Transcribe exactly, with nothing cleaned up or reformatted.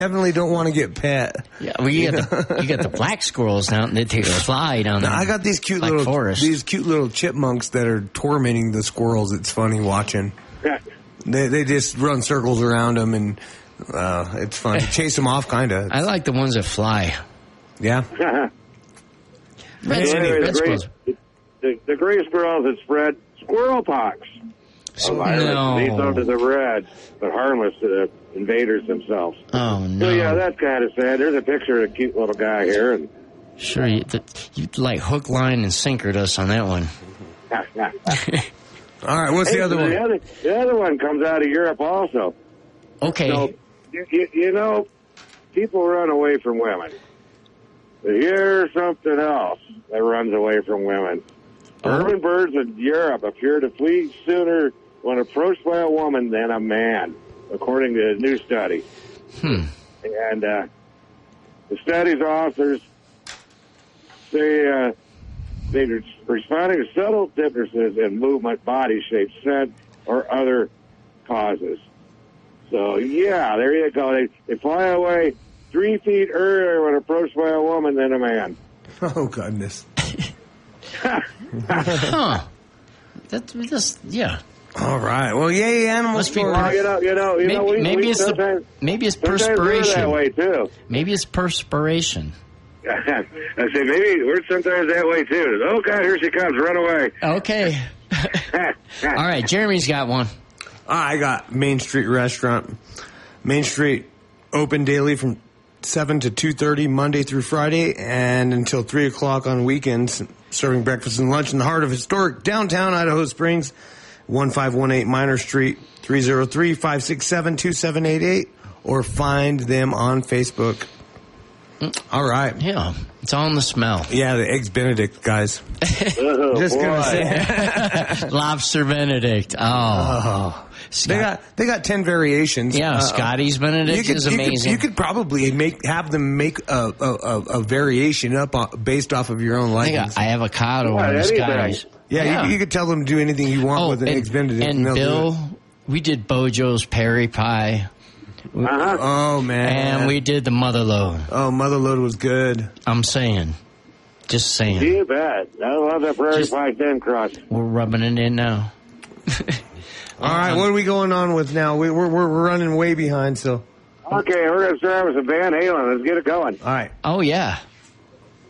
definitely don't want to get pet. Yeah, well, you got the you got the black squirrels down. They take a fly down there. I got these cute little forest. these cute little chipmunks that are tormenting the squirrels. It's funny watching. They they just run circles around them, and uh, it's fun to chase them off. Kind of. I like the ones that fly. Yeah. Red, Red, anyway, red the, squirrels. gray, the, the gray squirrels that spread squirrel pox. So, A virus no. leads onto the reds, but harmless to the invaders themselves. Oh no! So yeah, that's kind of sad. There's a picture of a cute little guy here, and Sure, you, the, you like hook, line, and sinkered us on that one. All right, what's Hey, the other so one? The other, the other one comes out of Europe also. Okay. So, you, you, you know, people run away from women. But here's something else that runs away from women. Oh. Urban birds in Europe appear to flee sooner when approached by a woman than a man, according to a new study. Hmm. And uh, the study's authors say uh, they're responding to subtle differences in movement, body shape, scent, or other causes. So, yeah, there you go. They, they fly away three feet earlier when approached by a woman than a man. Oh, goodness. Huh. That's just, yeah. All right. Well, yay, animals. Must be for- Well, you know, you know, you Maybe, know, we, maybe we it's the, sometimes, maybe it's sometimes we're perspiration. that way, too. Maybe it's perspiration. I say, maybe we're sometimes that way, too. Oh, God, here she comes. Run away. Okay. All right, Jeremy's got one. I got Main Street Restaurant. Main Street open daily from seven to two thirty Monday through Friday and until three o'clock on weekends, serving breakfast and lunch in the heart of historic downtown Idaho Springs. fifteen eighteen Minor Street, three oh three, five six seven, two seven eight eight, or find them on Facebook. All right. Yeah, it's on the smell. Yeah, the Eggs Benedict, guys. Oh, Just boy. gonna say. Lobster Benedict. Oh. They got they got ten variations. Yeah, Uh, Scotty's Benedict you could, is you amazing. Could, you could probably make have them make a a, a, a variation up on, based off of your own I likings. got avocado Yeah, on the anything. Scotty's. yeah, yeah. You, you could tell them to do anything you want Oh, with an and, Eggs Benedict. and they'll do Bill, it. we did Bojo's Perry Pie. Uh-huh. Oh man, And we did the Motherlode. oh Motherlode was good. I'm saying. Just saying. You bet. I love that prairie Just- pie thin crust. We're rubbing it in now. All right, what are we going on with now? We, we're, we're we're running way behind. So, Okay, we're going to start with some Van Halen. Let's get it going. all right. Oh, yeah.